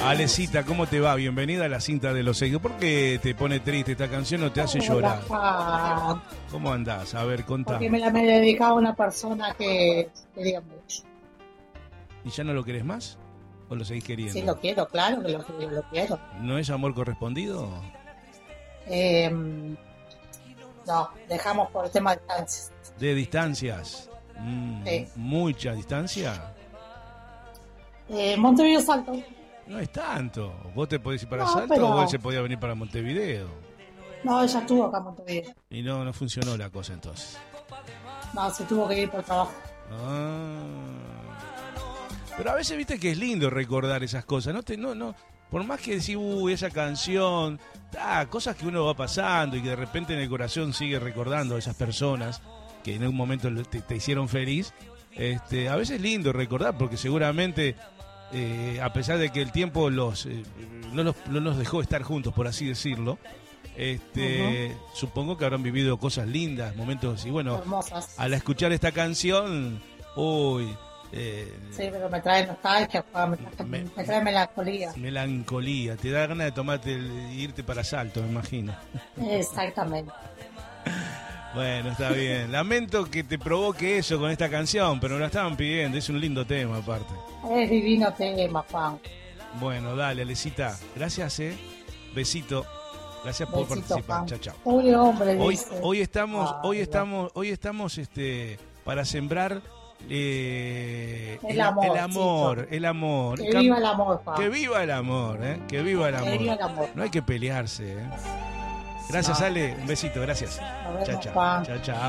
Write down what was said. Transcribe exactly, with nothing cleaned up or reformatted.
Alecita, ¿cómo te va? Bienvenida a la cinta de los seis. ¿Por qué te pone triste esta canción o te hace llorar? Hola, ¿Cómo andás? A ver, contá. porque me la me dedicaba a una persona que quería mucho. ¿Y ya no lo querés más? ¿O lo seguís queriendo? Sí, lo quiero, claro que lo, que lo quiero. ¿No es amor correspondido? Eh, no, dejamos por el tema de distancias. ¿De distancias? Mm, Sí. ¿Mucha distancia? Eh, Montevideo Salto. No es tanto. ¿Vos te podés ir para No, Salto pero- o él se podía venir para Montevideo? No, ella estuvo acá en Montevideo. Y no, no funcionó la cosa entonces. No, se tuvo que ir por trabajo. Ah. Pero a veces viste que es lindo recordar esas cosas, no te, no, no, por más que decís, uy, esa canción, ah, cosas que uno va pasando y que de repente en el corazón sigue recordando a esas personas que en un momento te, te hicieron feliz, este, a veces es lindo recordar porque seguramente eh, a pesar de que el tiempo los, eh, no los no los dejó estar juntos, por así decirlo, este, uh-huh. supongo que habrán vivido cosas lindas, momentos y bueno, hermosas. Al escuchar esta canción, uy. Eh, sí, pero me trae nostalgia, me trae, me, me trae melancolía. Melancolía, te da ganas de tomarte, de irte para Salto, me imagino. Exactamente. Bueno, está bien. Lamento que te provoque eso con esta canción, pero me la estaban pidiendo, es un lindo tema aparte. Es divino tema, Juan. Bueno, dale, Alecita. Gracias, eh. Besito. Gracias por Besito, participar. Juan. Chao, chao. Pobre hombre, Hoy, dice. hoy estamos, Ay, hoy no. estamos, hoy estamos, este, para sembrar eh, el amor, el amor, el amor. Que viva el amor, Juan. Que viva el amor, eh. Que viva el amor. Que viva el amor. No hay que pelearse, eh. Gracias, No. Ale. Un besito, gracias. Nos vemos, Chao, chao. Juan. Chao, chao.